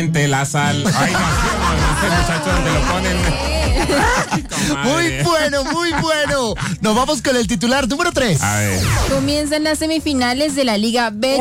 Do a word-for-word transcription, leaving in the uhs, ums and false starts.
Exactamente, la sal. Ay, no, no, no, muchachos, te lo ponen. Muy bueno, muy bueno. Nos vamos con el titular número tres. A ver. Comienzan las semifinales de la Liga B.